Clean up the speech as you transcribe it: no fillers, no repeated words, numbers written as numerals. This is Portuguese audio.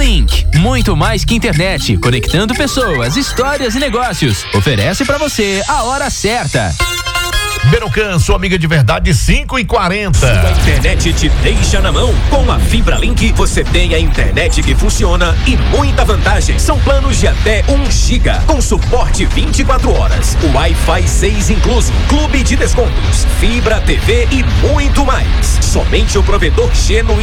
Link, muito mais que internet, conectando pessoas, histórias e negócios. Oferece pra você a hora certa. Berocan, sua amiga de verdade, 5h40. A internet te deixa na mão. Com a Fibra Link, você tem a internet que funciona e muita vantagem. São planos de até 1 GB, com suporte 24 horas. Wi-Fi 6 incluso, clube de descontos, fibra, TV e muito mais. Somente o provedor genuíno